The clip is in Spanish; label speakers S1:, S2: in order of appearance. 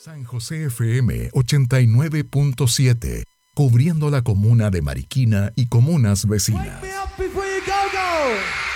S1: San José FM 89.7, cubriendo la comuna de Mariquina y comunas vecinas.
S2: Wake me up before you go.